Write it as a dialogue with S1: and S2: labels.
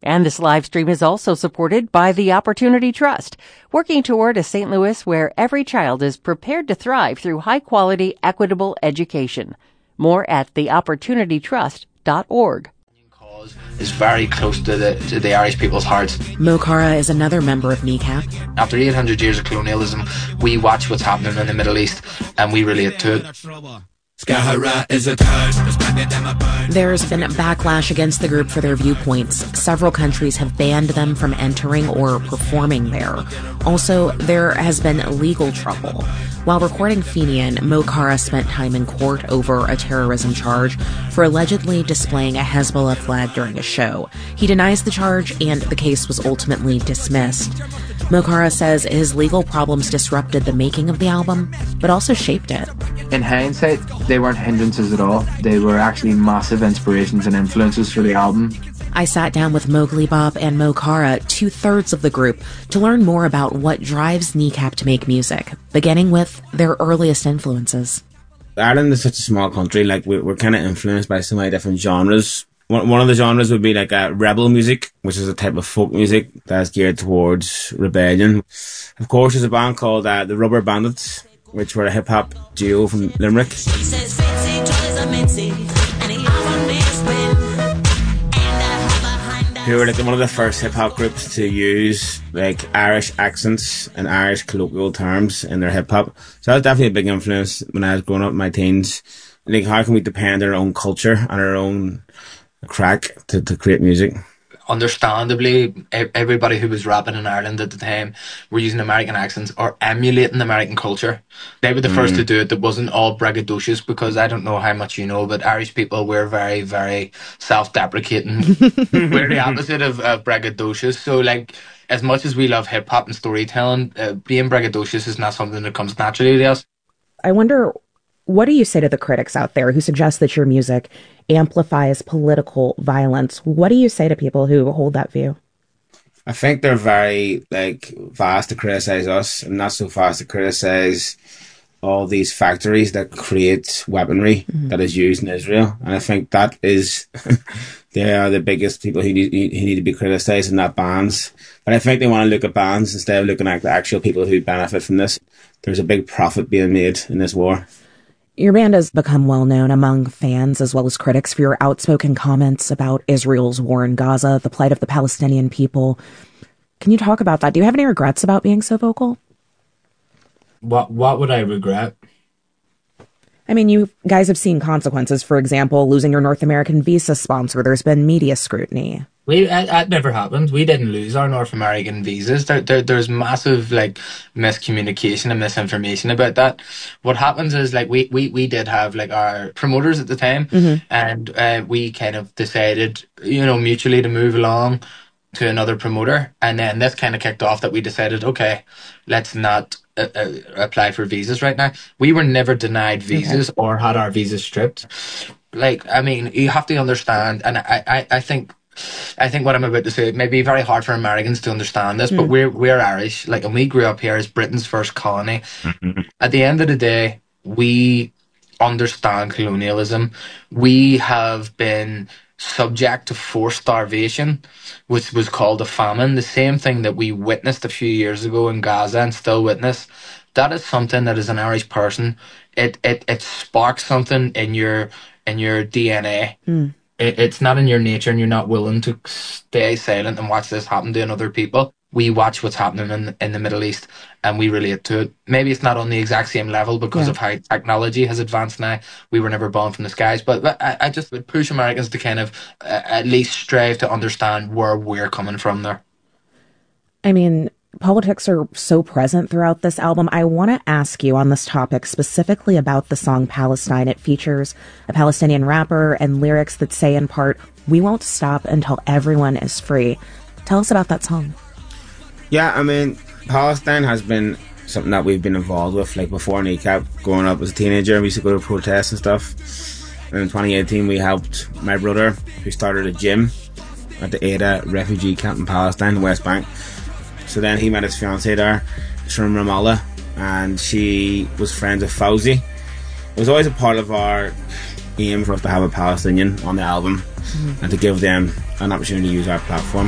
S1: And this live stream is also supported by the Opportunity Trust, working toward a St. Louis where every child is prepared to thrive through high-quality, equitable education. More at theopportunitytrust.org.
S2: Is very close to the Irish people's hearts.
S3: Mo Cara is another member of NECAP.
S2: After 800 years of colonialism, we watch what's happening in the Middle East and we relate to it.
S3: There's been a backlash against the group for their viewpoints. Several countries have banned them from entering or performing there. Also, there has been legal trouble. While recording Fenian, Mo Cara spent time in court over a terrorism charge for allegedly displaying a Hezbollah flag during a show. He denies the charge, and the case was ultimately dismissed. Mo Cara says his legal problems disrupted the making of the album, but also shaped it.
S4: In hindsight, they weren't hindrances at all. They were actually massive inspirations and influences for the album.
S3: I sat down with Mowgli Bob and Mo Cara, 2/3 of the group, to learn more about what drives NECAP to make music, beginning with their earliest influences.
S5: Ireland is such a small country, like we're kind of influenced by so many different genres. One of the genres would be like rebel music, which is a type of folk music that's geared towards rebellion. Of course, there's a band called the Rubber Bandits, which were a hip-hop duo from Limerick, who were like one of the first hip-hop groups to use like Irish accents and Irish colloquial terms in their hip-hop. So that was definitely a big influence when I was growing up in my teens. Like, how can we depend on our own culture and our own crack to create music?
S2: Understandably, everybody who was rapping in Ireland at the time were using American accents or emulating American culture. They were the first to do it. That wasn't all braggadocious, because I don't know how much you know, but Irish people, we're very, very self-deprecating. We're the opposite of braggadocious. So, like, as much as we love hip-hop and storytelling, being braggadocious is not something that comes naturally to us.
S6: I wonder, what do you say to the critics out there who suggest that your music amplifies political violence? What do you say to people who hold that view?
S5: I think they're very fast to criticize us and not so fast to criticize all these factories that create weaponry that is used in Israel. And I think that is they are the biggest people who need to be criticized, and not bands. But I think they want to look at bands instead of looking at the actual people who benefit from this. There's a big profit being made in this war.
S6: Your band has become well known among fans as well as critics for your outspoken comments about Israel's war in Gaza, the plight of the Palestinian people. Can you talk about that? Do you have any regrets about being so vocal?
S2: What would I regret?
S6: I mean, you guys have seen consequences. For example, losing your North American visa sponsor. There's been media scrutiny.
S2: That never happened. We didn't lose our North American visas. There's massive miscommunication and misinformation about that. What happens is we did have our promoters at the time, and we kind of decided, mutually to move along to another promoter, and then this kind of kicked off that we decided, okay, let's not apply for visas right now. We were never denied visas or had our visas stripped. You have to understand, and I think what I'm about to say, it may be very hard for Americans to understand this, but we're Irish, and we grew up here as Britain's first colony. At the end of the day, we understand colonialism. We have been subject to forced starvation, which was called a famine, the same thing that we witnessed a few years ago in Gaza and still witness. That is something that, as an Irish person, it sparks something in your DNA. It's not in your nature, and you're not willing to stay silent and watch this happen to other people. We watch what's happening in the Middle East, and we relate to it. Maybe it's not on the exact same level because of how technology has advanced now. We were never born from the skies, but I just would push Americans to kind of at least strive to understand where we're coming from there.
S6: I mean, politics are so present throughout this album. I want to ask you on this topic specifically about the song Palestine. It features a Palestinian rapper and lyrics that say in part, "We won't stop until everyone is free." Tell us about that song.
S5: Yeah, I mean, Palestine has been something that we've been involved with, before NECAP. Growing up as a teenager, we used to go to protests and stuff. And in 2018, we helped my brother, who started a gym at the Ada refugee camp in Palestine, the West Bank. So then he met his fiancée there, from Ramallah, and she was friends with Fauzi. It was always a part of our aim for us to have a Palestinian on the album and to give them an opportunity to use our platform.